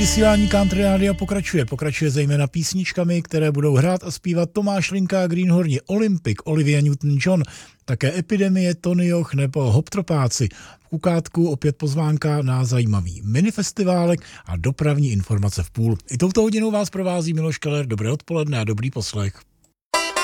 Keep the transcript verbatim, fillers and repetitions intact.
Vysílání Country Rádia pokračuje. Pokračuje zejména písničkami, které budou hrát a zpívat Tomáš Linka a Greenhorni, Olympic, Olivia Newton-John, také Epidemie, Tony Joch nebo Hoptropáci. V Kukátku opět pozvánka na zajímavý minifestiválek a dopravní informace v půl. I touto hodinou vás provází Miloš Keller. Dobré odpoledne a dobrý poslech.